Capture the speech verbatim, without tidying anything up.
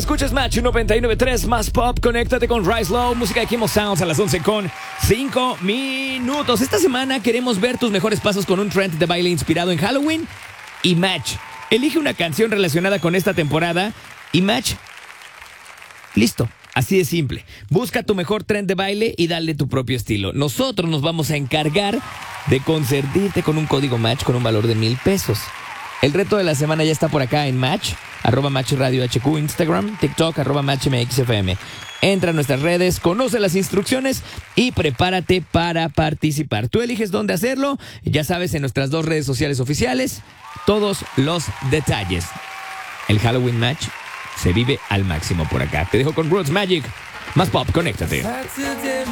Escuchas Match noventa y nueve punto tres más pop. Conéctate con Rise Low, música de Kimo Sounds a las once con cinco minutos. Esta semana queremos ver tus mejores pasos con un trend de baile inspirado en Halloween y Match. Elige una canción relacionada con esta temporada y Match. Listo. Así de simple. Busca tu mejor trend de baile y dale tu propio estilo. Nosotros nos vamos a encargar de consentirte con un código Match con un valor de mil pesos. El reto de la semana ya está por acá en Match, arroba Match Radio H Q, Instagram, TikTok, arroba Match M X F M. Entra a nuestras redes, conoce las instrucciones y prepárate para participar. Tú eliges dónde hacerlo, ya sabes, en nuestras dos redes sociales oficiales, todos los detalles. El Halloween Match se vive al máximo por acá. Te dejo con Roots Magic. Más pop, conéctate.